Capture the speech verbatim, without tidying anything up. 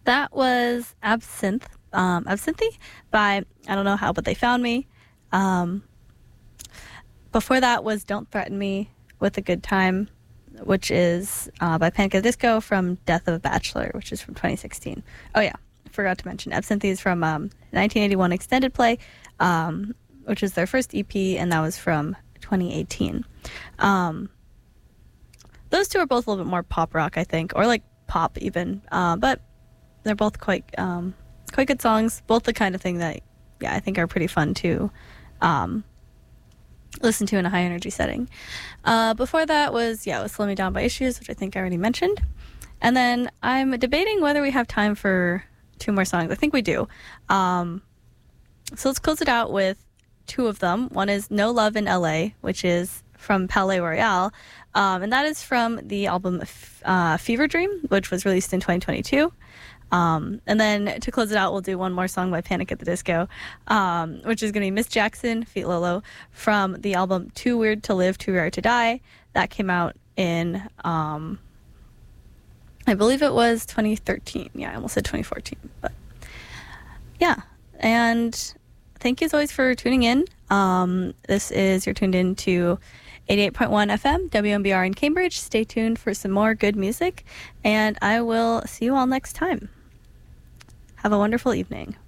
That was Absinthe, um, Absinthe by I Don't Know How, But They Found Me. Um, before that was Don't Threaten Me with a Good Time, which is uh, by Panic! At the Disco from Death of a Bachelor, which is from twenty sixteen. Oh yeah, I forgot to mention Absinthe is from um, nineteen eighty-one Extended Play, um, which is their first E P, and that was from twenty eighteen. Um, those two are both a little bit more pop rock, I think, or like pop even, uh, but they're both quite um, quite good songs. Both the kind of thing that, yeah, I think are pretty fun to um, listen to in a high energy setting. Uh, before that was, yeah, it was Slow Me Down by Issues, which I think I already mentioned. And then I'm debating whether we have time for two more songs. I think we do. Um, so let's close it out with two of them. One is No Love in L A, which is from Palais Royale. Um, and that is from the album uh, Fever Dream, which was released in twenty twenty-two. Um, and then to close it out, we'll do one more song by Panic! At the Disco, um, which is going to be Miss Jackson, Feet Lolo, from the album Too Weird to Live, Too Rare to Die. That came out in, um, I believe it was twenty thirteen. Yeah, I almost said twenty fourteen. But yeah, and thank you as always for tuning in. Um, this is, you're tuned in to eighty-eight point one F M, W M B R in Cambridge. Stay tuned for some more good music, and I will see you all next time. Have a wonderful evening.